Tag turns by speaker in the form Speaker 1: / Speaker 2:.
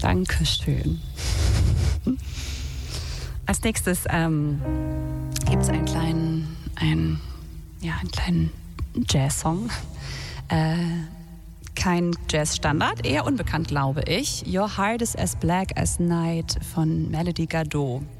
Speaker 1: Dankeschön. Als nächstes gibt es einen kleinen Jazz-Song. Kein Jazz-Standard, eher unbekannt, glaube ich. Your Heart is as Black as Night von Melody Gardot.